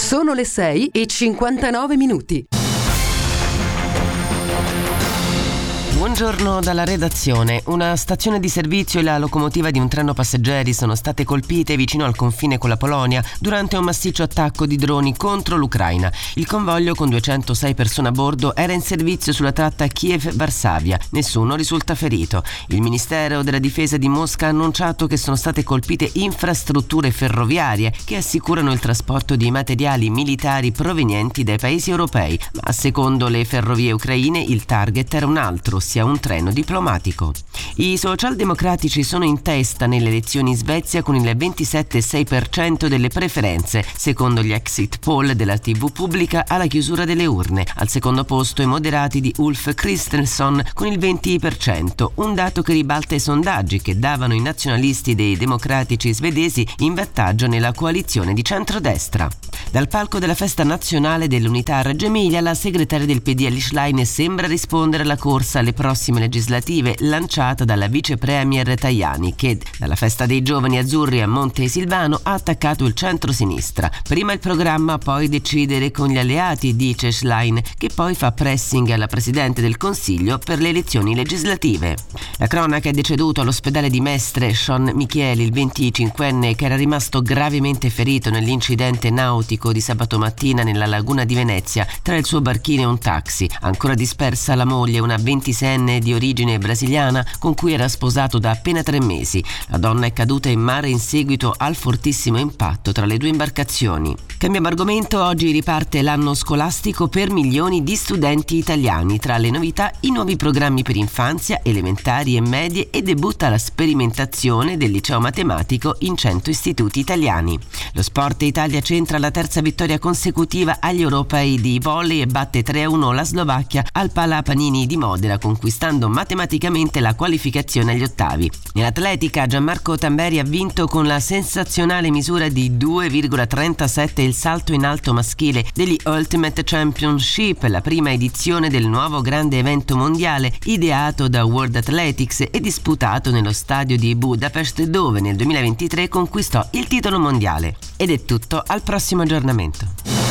Sono le 6:59. Buongiorno dalla redazione. Una stazione di servizio e la locomotiva di un treno passeggeri sono state colpite vicino al confine con la Polonia durante un massiccio attacco di droni contro l'Ucraina. Il convoglio con 206 persone a bordo era in servizio sulla tratta Kiev-Varsavia. Nessuno risulta ferito. Il Ministero della Difesa di Mosca ha annunciato che sono state colpite infrastrutture ferroviarie che assicurano il trasporto di materiali militari provenienti dai paesi europei, ma secondo le ferrovie ucraine il target era un altro, ossia un treno diplomatico. I socialdemocratici sono in testa nelle elezioni in Svezia con il 27,6% delle preferenze, secondo gli exit poll della TV pubblica alla chiusura delle urne. Al secondo posto i moderati di Ulf Kristersson con il 20%, un dato che ribalta i sondaggi che davano i nazionalisti dei democratici svedesi in vantaggio nella coalizione di centrodestra. Dal palco della festa nazionale dell'unità a Reggio Emilia, la segretaria del PD Elly Schlein sembra rispondere alla corsa alle prossime legislative lanciata dalla vice premier Tajani, che dalla festa dei giovani azzurri a Monte Silvano ha attaccato il centro-sinistra. Prima il programma, poi decidere con gli alleati, dice Schlein, che poi fa pressing alla presidente del Consiglio per le elezioni legislative. La cronaca è deceduto all'ospedale di Mestre Sean Micheli, il 25enne che era rimasto gravemente ferito nell'incidente nautico di sabato mattina nella laguna di Venezia tra il suo barchino e un taxi. Ancora dispersa la moglie, una 26enne di origine brasiliana con cui era sposato da appena 3 mesi. La donna è caduta in mare in seguito al fortissimo impatto tra le due imbarcazioni. Cambiamo argomento, oggi riparte l'anno scolastico per milioni di studenti italiani. Tra le novità i nuovi programmi per infanzia, elementari e medie e debutta la sperimentazione del liceo matematico in 100 istituti italiani. Lo sport, Italia centra la terza vittoria consecutiva agli europei di volley e batte 3-1 la Slovacchia al Pala Panini di Modena, conquistando matematicamente la qualificazione agli ottavi. Nell'atletica Gianmarco Tamberi ha vinto con la sensazionale misura di 2,37 il salto in alto maschile degli Ultimate Championship, la prima edizione del nuovo grande evento mondiale ideato da World Athletics e disputato nello stadio di Budapest, dove nel 2023 conquistò il titolo mondiale. Ed è tutto, al prossimo aggiornamento.